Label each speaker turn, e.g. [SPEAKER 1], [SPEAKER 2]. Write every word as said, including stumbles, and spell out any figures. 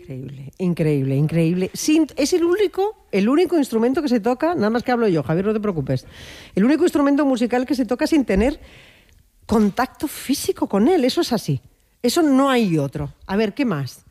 [SPEAKER 1] Increíble, increíble, increíble. Sin, es el único, el único instrumento que se toca, nada más que hablo yo, Javier, no te preocupes. El único instrumento musical que se toca sin tener contacto físico con él. Eso es así. Eso no hay otro. A ver, ¿qué más?